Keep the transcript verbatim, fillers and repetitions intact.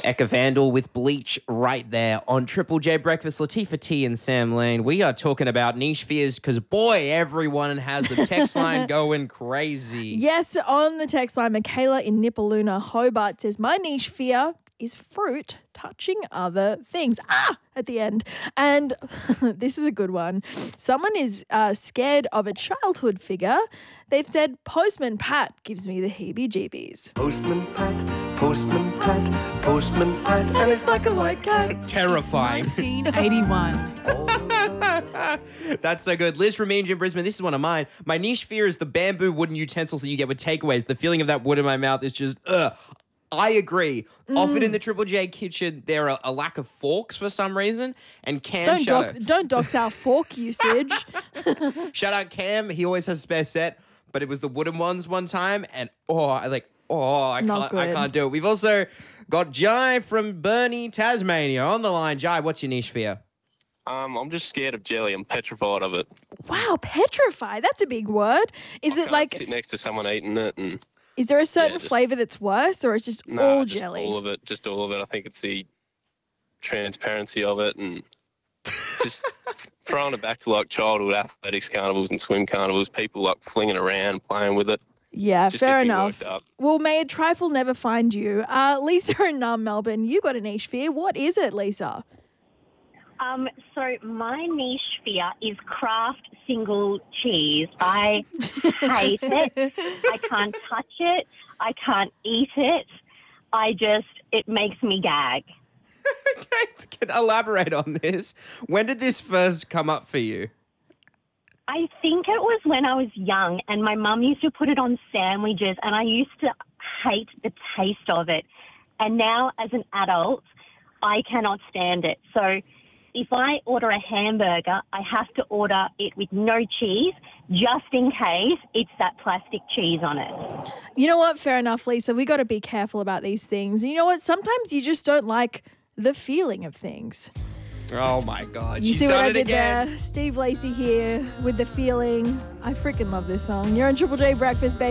Eka Vandal with Bleach right there on Triple J Breakfast. Latifah T and Sam Lane. We are talking about niche fears because, boy, everyone has the text line going crazy. Yes, on the text line, Michaela in Nipaluna, Hobart says, my niche fear is fruit touching other things. Ah, at the end. And this is a good one. Someone is uh, scared of a childhood figure. They've said, Postman Pat gives me the heebie-jeebies. Postman Pat, Postman Pat, Postman Pat. And his black and white cat. Terrifying. nineteen eighty-one. That's so good. Liz from Mean in Brisbane, this is one of mine. My niche fear is the bamboo wooden utensils that you get with takeaways. The feeling of that wood in my mouth is just, ugh. I agree. Mm. Often in the Triple J kitchen, there are a lack of forks for some reason. And Cam, Don't shout, dox, don't dox our fork usage. out, shout out Cam. He always has a spare set, but it was the wooden ones one time. And oh, I like, oh, I Not can't, I good. can't do it. We've also got Jai from Burnie, Tasmania on the line. Jai, what's your niche fear? Um, I'm just scared of jelly. I'm petrified of it. Wow, petrified. That's a big word. Is I it can't like, sit next to someone eating it and is there a certain Yeah, just- flavour that's worse or it's just nah, all just jelly? all of it, just all of it. I think it's the transparency of it and just throwing it back to like childhood athletics carnivals and swim carnivals. People like flinging around, playing with it. Yeah, Just fair gets me enough. worked up. Well, may a trifle never find you. Uh, Lisa in um, Melbourne, you got a niche fear. What is it, Lisa? Um, so my niche fear is Kraft single cheese. I hate it. I can't touch it. I can't eat it. I just, it makes me gag. Okay, can elaborate on this. When did this first come up for you? I think it was when I was young and my mum used to put it on sandwiches and I used to hate the taste of it. And now as an adult, I cannot stand it. So if I order a hamburger, I have to order it with no cheese, just in case it's that plastic cheese on it. You know what? Fair enough, Lisa. We got to be careful about these things. And you know what? Sometimes you just don't like the feeling of things. Oh my God. You She's see what done I it did again. there? Steve Lacey here with the feeling. I freaking love this song. You're on Triple J Breakfast, baby.